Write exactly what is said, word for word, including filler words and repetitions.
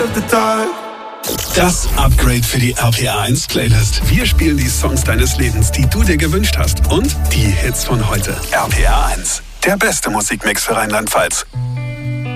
Tag. Das Upgrade für die R P R eins Playlist. Wir spielen die Songs deines Lebens, die du dir gewünscht hast. Und die Hits von heute. R P R eins, der beste Musikmix für Rheinland-Pfalz.